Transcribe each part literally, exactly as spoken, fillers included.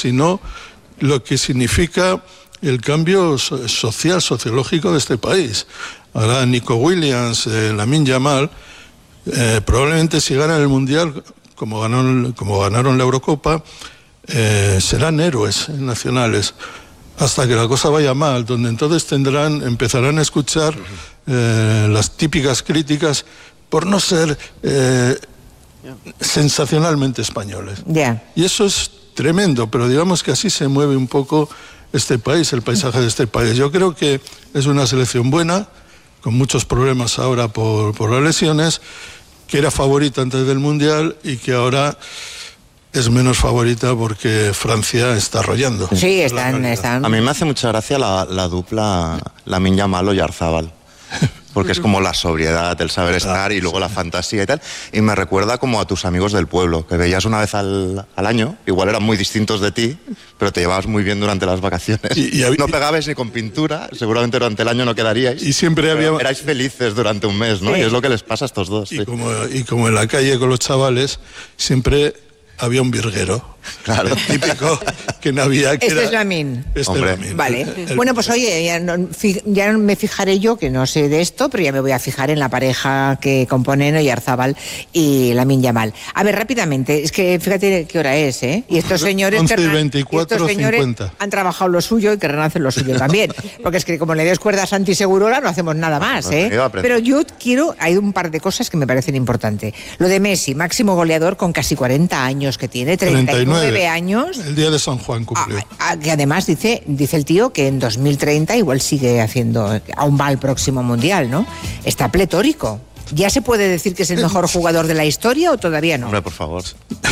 sino lo que significa el cambio social, sociológico de este país. Ahora Nico Williams, eh, Lamine Yamal, eh, probablemente si ganan el Mundial, como ganaron, como ganaron la Eurocopa, eh, serán héroes nacionales, hasta que la cosa vaya mal, donde entonces tendrán, empezarán a escuchar eh, las típicas críticas por no ser eh, sensacionalmente españoles. Yeah. Y eso es tremendo, pero digamos que así se mueve un poco este país, el paisaje de este país. Yo creo que es una selección buena, con muchos problemas ahora por, por las lesiones, que era favorita antes del Mundial y que ahora es menos favorita porque Francia está arrollando. Sí, están, están... A mí me hace mucha gracia la, la dupla Lamine Yamal o Yarzábal, porque es como la sobriedad, el saber estar y luego la fantasía y tal, y me recuerda como a tus amigos del pueblo, que veías una vez al, al año, igual eran muy distintos de ti, pero te llevabas muy bien durante las vacaciones. Y, y, no pegabais ni con pintura, seguramente durante el año no quedaríais. Y siempre había... Erais felices durante un mes, ¿no? Sí. Y es lo que les pasa a estos dos. Y, sí. como, y como en la calle con los chavales, siempre había un virguero. Claro. El típico que no había... Que este era, es Lamine. Este Hombre. es Lamine. Vale. El, el, bueno, pues oye, ya, no, ya me fijaré yo, que no sé de esto, pero ya me voy a fijar en la pareja que componen Oyarzábal y Lamine Yamal. A ver, rápidamente, es que fíjate qué hora es, ¿eh? Y estos señores... once y veinticuatro, estos señores cincuenta. Han trabajado lo suyo y querrán hacer lo suyo también. Porque es que como le des cuerda a Santi Segurola no hacemos nada más, ¿eh? Pero yo quiero... Hay un par de cosas que me parecen importantes. Lo de Messi, máximo goleador con casi cuarenta años que tiene, treinta y nueve años. El día de San Juan cumplió. A, a, que además dice, dice el tío que en dos mil treinta igual sigue haciendo, aún va al próximo Mundial, ¿no? Está pletórico. ¿Ya se puede decir que es el mejor jugador de la historia o todavía no? Hombre, por favor.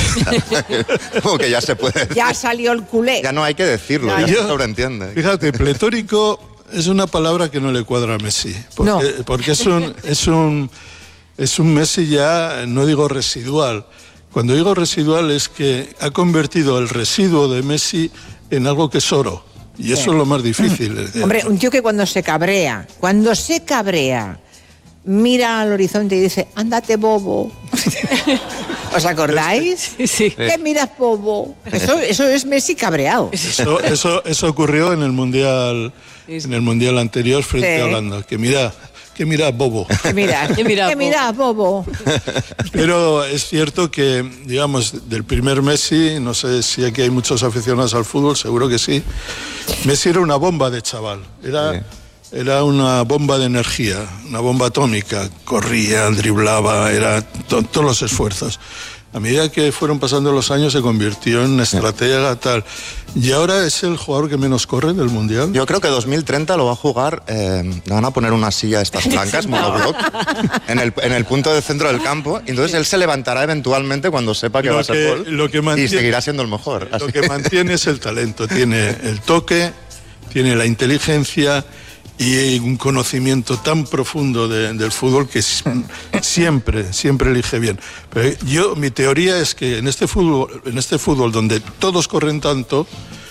Como que ya se puede decir. Ya salió el culé. Ya no hay que decirlo, ya, ya yo, se sobreentiende. Fíjate, pletórico es una palabra que no le cuadra a Messi. Porque, no. porque es un, es un, es un Messi ya, no digo residual. Cuando digo residual es que ha convertido el residuo de Messi en algo que es oro. Y eso sí. es lo más difícil. Hombre, un tío que cuando se cabrea, cuando se cabrea, mira al horizonte y dice, ándate, bobo. ¿Os acordáis? Sí, sí. ¿Qué miras, bobo? Eso, eso es Messi cabreado. Eso, eso, eso ocurrió en el Mundial, en el mundial anterior frente sí. a Holanda. Que mira... Que mira, bobo. Que mira, que mira, que mira bobo. Pero es cierto que, digamos, del primer Messi, no sé si aquí hay muchos aficionados al fútbol, seguro que sí. Messi era una bomba de chaval. Era, sí. era una bomba de energía, una bomba atómica. Corría, driblaba, era to, todos los esfuerzos. A medida que fueron pasando los años se convirtió en estratega tal. Y ahora es el jugador que menos corre del Mundial. Yo creo que dos mil treinta lo va a jugar, eh, le van a poner una silla de estas blancas, monobloc, en el, en el punto de centro del campo. Y entonces él se levantará eventualmente cuando sepa que lo va a ser que, gol lo que mantiene, y seguirá siendo el mejor. Lo así. que mantiene es el talento. Tiene el toque, tiene la inteligencia y un conocimiento tan profundo de, del fútbol que siempre, siempre elige bien. Pero yo, mi teoría es que en este fútbol, en este fútbol donde todos corren tanto,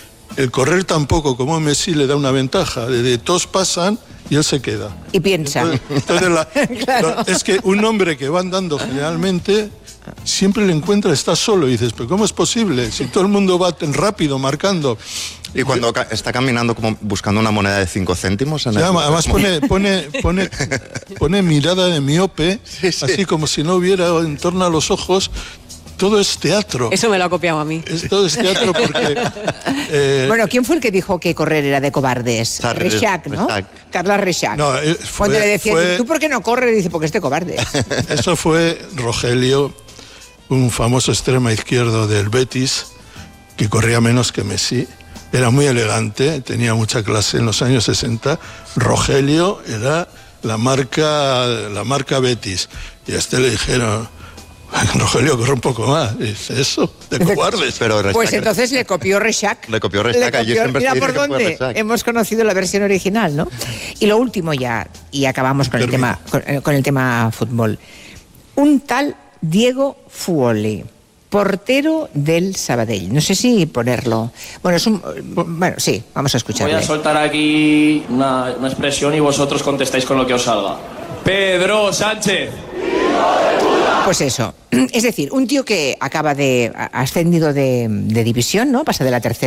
el correr tan poco como Messi le da una ventaja. De, de todos pasan y él se queda. Y piensa. Entonces, entonces la, claro. la, es que un hombre que va andando generalmente siempre le encuentra, está solo y dices, pero ¿cómo es posible? Si todo el mundo va tan rápido marcando. Y cuando ca está caminando como buscando una moneda de cinco céntimos. En sí, el... Además pone, pone, pone, pone mirada de miope, sí, sí. así como si no hubiera en torno a los ojos. Todo es teatro. Eso me lo ha copiado a mí. Es, todo es teatro porque... Eh, bueno, ¿quién fue el que dijo que correr era de cobardes? Rechac, ¿no? Rechac. Carla Rechac. No, eh, fue, Cuando le decían, fue... ¿tú por qué no corres? Dice, porque es de cobarde. Eso fue Rogelio, un famoso extremo izquierdo del Betis, que corría menos que Messi. Era muy elegante, tenía mucha clase en los años sesenta. Rogelio era la marca, la marca Betis. Y a este le dijeron... Rogelio, corre un poco más. Dice, eso, de cobardes. Pero Rechac, pues entonces le copió Rechac. Le copió Rechac. Le copió, mira por dónde hemos conocido la versión original, ¿no? Y lo último ya, y acabamos con el tema, con, con el tema fútbol. Un tal Diego Fuoli, portero del Sabadell. No sé si ponerlo. Bueno, es un... Bueno, sí, vamos a escucharlo. Voy a soltar aquí una, una expresión y vosotros contestáis con lo que os salga. Pedro Sánchez. Pues eso, es decir, un tío que acaba de, ha ascendido de, de división, ¿no? Pasa de la tercera